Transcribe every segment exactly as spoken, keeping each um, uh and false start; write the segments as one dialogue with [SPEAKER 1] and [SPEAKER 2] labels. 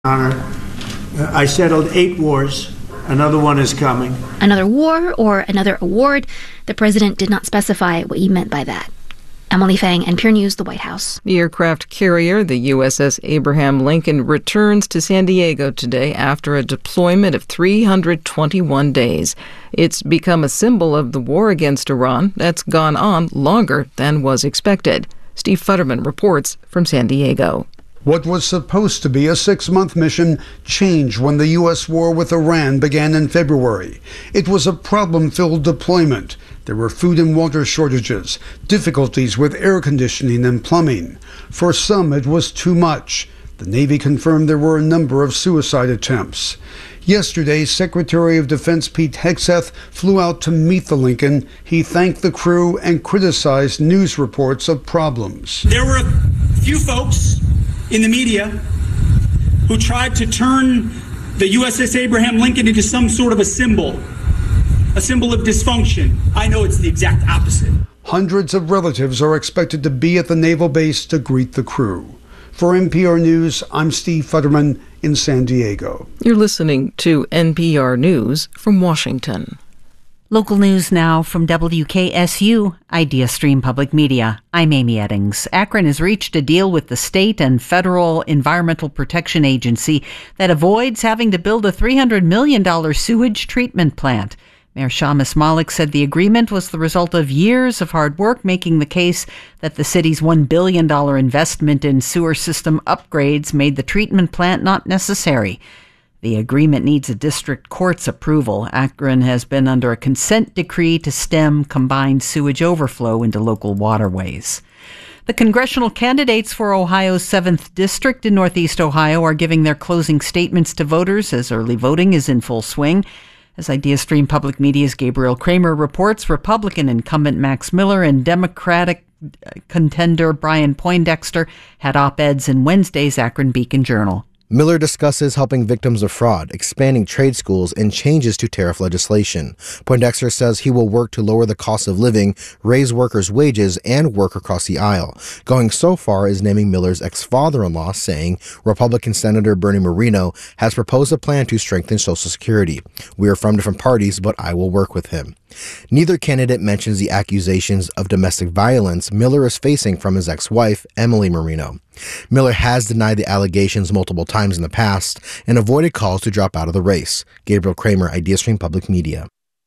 [SPEAKER 1] Honor, I settled eight wars. Another one is coming.
[SPEAKER 2] Another war or another award? The president did not specify what he meant by that. Emily Fang, N P R News, the White House.
[SPEAKER 3] The aircraft carrier, the U S S Abraham Lincoln, returns to San Diego today after a deployment of three hundred twenty-one days. It's become a symbol of the war against Iran that's gone on longer than was expected. Steve Futterman reports from San Diego.
[SPEAKER 4] What was supposed to be a six-month mission changed when the U S war with Iran began in February. It was a problem-filled deployment. There were food and water shortages, difficulties with air conditioning and plumbing. For some, it was too much. The Navy confirmed there were a number of suicide attempts. Yesterday, Secretary of Defense Pete Hegseth flew out to meet the Lincoln. He thanked the crew and criticized news reports of problems.
[SPEAKER 5] There were a few folks in the media who tried to turn the U S S Abraham Lincoln into some sort of a symbol, a symbol of dysfunction. I know it's the exact opposite.
[SPEAKER 4] Hundreds of relatives are expected to be at the naval base to greet the crew. For N P R News, I'm Steve Futterman in San Diego.
[SPEAKER 3] You're listening to N P R News from Washington.
[SPEAKER 6] Local news now from W K S U, IdeaStream Public Media. I'm Amy Eddings. Akron has reached a deal with the state and federal Environmental Protection Agency that avoids having to build a three hundred million dollars sewage treatment plant. Mayor Shamus Malik said the agreement was the result of years of hard work, making the case that the city's one billion dollars investment in sewer system upgrades made the treatment plant not necessary. The agreement needs a district court's approval. Akron has been under a consent decree to stem combined sewage overflow into local waterways. The congressional candidates for Ohio's seventh District in Northeast Ohio are giving their closing statements to voters as early voting is in full swing. As IdeaStream Public Media's Gabriel Kramer reports, Republican incumbent Max Miller and Democratic contender Brian Poindexter had op-eds in Wednesday's Akron Beacon Journal.
[SPEAKER 7] Miller discusses helping victims of fraud, expanding trade schools, and changes to tariff legislation. Poindexter says he will work to lower the cost of living, raise workers' wages, and work across the aisle. Going so far as naming Miller's ex-father-in-law, saying Republican Senator Bernie Moreno has proposed a plan to strengthen Social Security. We are from different parties, but I will work with him. Neither candidate mentions the accusations of domestic violence Miller is facing from his ex-wife, Emily Moreno. Miller has denied the allegations multiple times in the past and avoided calls to drop out of the race. Gabriel Kramer, IdeaStream Public Media.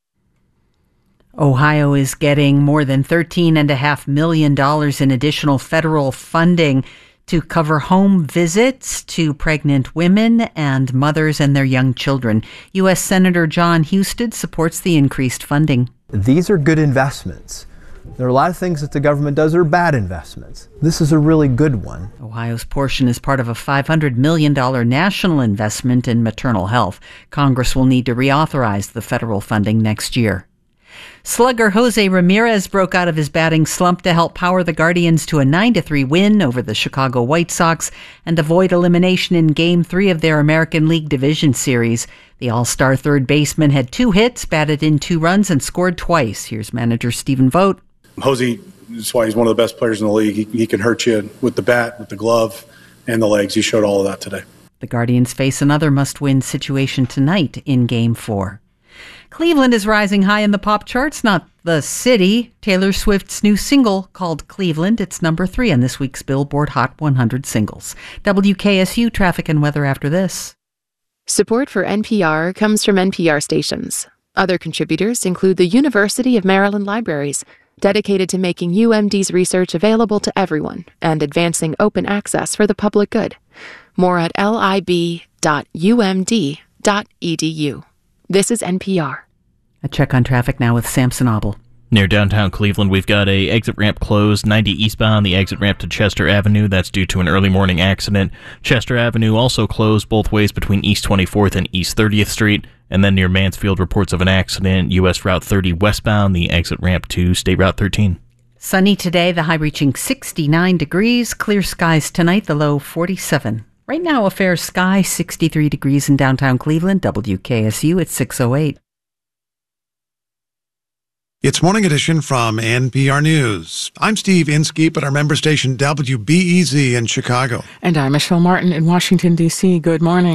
[SPEAKER 6] Ohio is getting more than thirteen point five million dollars in additional federal funding to cover home visits to pregnant women and mothers and their young children. U S Senator John Husted supports the increased funding.
[SPEAKER 8] These are good investments. There are a lot of things that the government does that are bad investments. This is a really good one.
[SPEAKER 6] Ohio's portion is part of a five hundred million dollars national investment in maternal health. Congress will need to reauthorize the federal funding next year. Slugger Jose Ramirez broke out of his batting slump to help power the Guardians to a nine to three win over the Chicago White Sox and avoid elimination in Game three of their American League Division Series. The all-star third baseman had two hits, batted in two runs, and scored twice. Here's manager Stephen Vogt.
[SPEAKER 9] Jose, that's why he's one of the best players in the league. He, he can hurt you with the bat, with the glove, and the legs. He showed all of that today.
[SPEAKER 6] The Guardians face another must-win situation tonight in Game four. Cleveland is rising high in the pop charts, not the city. Taylor Swift's new single, called Cleveland, it's number three on this week's Billboard Hot one hundred singles. W K S U traffic and weather after this.
[SPEAKER 10] Support for N P R comes from N P R stations. Other contributors include the University of Maryland Libraries, dedicated to making U M D's research available to everyone and advancing open access for the public good. More at lib dot u m d dot e d u. This is N P R.
[SPEAKER 6] A check on traffic now with Samson Obel.
[SPEAKER 11] Near downtown Cleveland, we've got a exit ramp closed, ninety eastbound, the exit ramp to Chester Avenue. That's due to an early morning accident. Chester Avenue also closed both ways between East twenty-fourth and East thirtieth Street. And then near Mansfield, reports of an accident, U S Route thirty westbound, the exit ramp to State Route thirteen.
[SPEAKER 6] Sunny today, the high reaching sixty-nine degrees. Clear skies tonight, the low forty-seven. Right now, a fair sky, sixty-three degrees in downtown Cleveland. W K S U at six oh eight.
[SPEAKER 12] It's Morning Edition from N P R News. I'm Steve Inskeep at our member station W B E Z in Chicago.
[SPEAKER 13] And I'm Michelle Martin in Washington, D C. Good morning.